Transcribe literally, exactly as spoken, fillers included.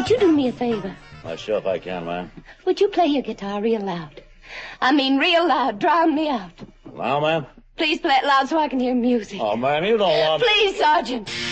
would you do me a favor? Not sure if I can, ma'am. Would you play your guitar real loud? I mean real loud. Drown me out. Now, ma'am? Please play it loud so I can hear music. Oh, ma'am, you don't want... Please, Sergeant.